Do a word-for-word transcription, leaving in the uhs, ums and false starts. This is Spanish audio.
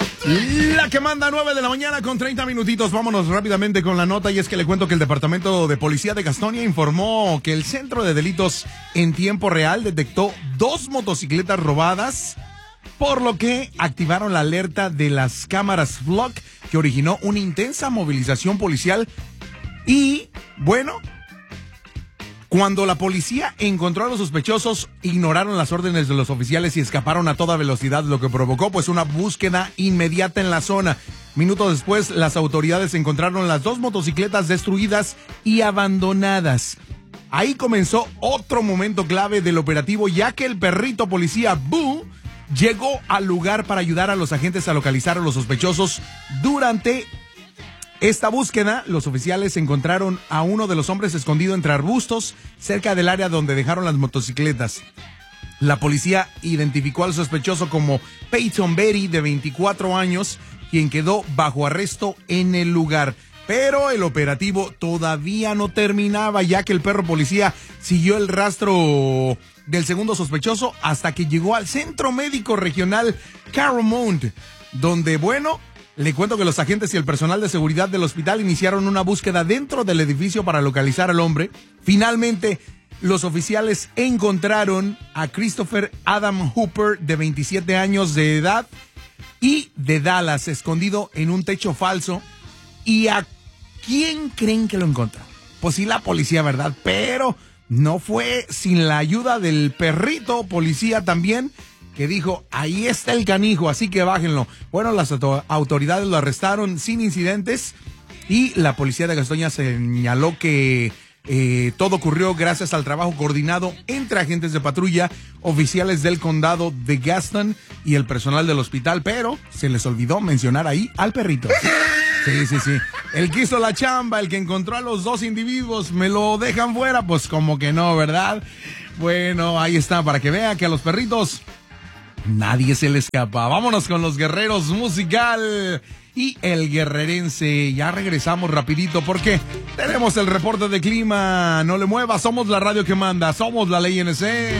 La que manda nueve de la mañana con treinta minutitos. Vámonos rápidamente con la nota y es que le cuento que el Departamento de Policía de Gastonia informó que el Centro de Delitos en Tiempo Real detectó dos motocicletas robadas, por lo que activaron la alerta de las cámaras Flock que originó una intensa movilización policial y, bueno, cuando la policía encontró a los sospechosos, ignoraron las órdenes de los oficiales y escaparon a toda velocidad, lo que provocó pues una búsqueda inmediata en la zona. Minutos después, las autoridades encontraron las dos motocicletas destruidas y abandonadas. Ahí comenzó otro momento clave del operativo, ya que el perrito policía Boo llegó al lugar para ayudar a los agentes a localizar a los sospechosos. Durante esta búsqueda, los oficiales encontraron a uno de los hombres escondido entre arbustos cerca del área donde dejaron las motocicletas. La policía identificó al sospechoso como Peyton Berry, de veinticuatro años, quien quedó bajo arresto en el lugar. Pero el operativo todavía no terminaba, ya que el perro policía siguió el rastro del segundo sospechoso hasta que llegó al Centro Médico Regional Caromount, donde, bueno, le cuento que los agentes y el personal de seguridad del hospital iniciaron una búsqueda dentro del edificio para localizar al hombre. Finalmente, los oficiales encontraron a Christopher Adam Hooper, de veintisiete años de edad y de Dallas, escondido en un techo falso. ¿Y a quién creen que lo encontró? Pues sí, la policía, ¿verdad? Pero no fue sin la ayuda del perrito policía también, que dijo, ahí está el canijo, así que bájenlo. Bueno, las autoridades lo arrestaron sin incidentes y la policía de Gastonia señaló que eh, todo ocurrió gracias al trabajo coordinado entre agentes de patrulla, oficiales del condado de Gaston y el personal del hospital, pero se les olvidó mencionar ahí al perrito. Sí, sí, sí. El que hizo la chamba, el que encontró a los dos individuos, ¿me lo dejan fuera? Pues como que no, ¿verdad? Bueno, ahí está, para que vea que a los perritos nadie se le escapa. Vámonos con los guerreros musical y el guerrerense. Ya regresamos rapidito porque tenemos el reporte de clima. No le muevas, somos la radio que manda, somos la ley N C.